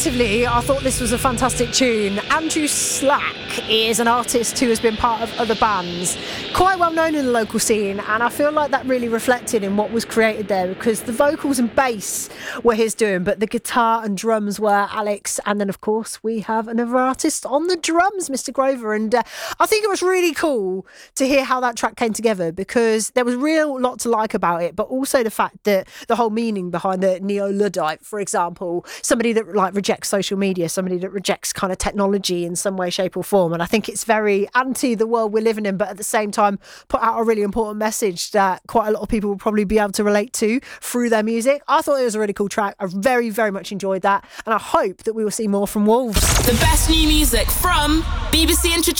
Creatively, I thought this was a fantastic tune. Andrew Slack is an artist who has been part of other bands, quite well known in the local scene, and I feel like that really reflected in what was created there, because the vocals and bass were his doing, but the guitar and drums were Alex, and then of course we have another artist on the drums, Mr. Grover, and I think it was really cool to hear how that track came together, because there was a real lot to like about it, but also the fact that the whole meaning behind the neo-Luddite, for example, somebody that like rejects social media, somebody that rejects kind of technology in some way, shape or form. And I think it's very anti the world we're living in, but at the same time put out a really important message that quite a lot of people will probably be able to relate to through their music. I thought it was a really cool track. I very, very much enjoyed that. And I hope that we will see more from Wolves. The best new music from BBC Introduced.